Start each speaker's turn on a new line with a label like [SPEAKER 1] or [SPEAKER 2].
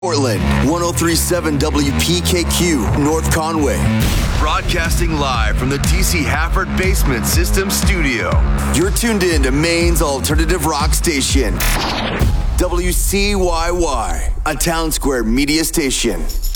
[SPEAKER 1] Portland, 1037 WPKQ, North Conway. Broadcasting live from the DC Hafford Basement System Studio. You're tuned in to Maine's alternative rock station, WCYY, a Town Square media station.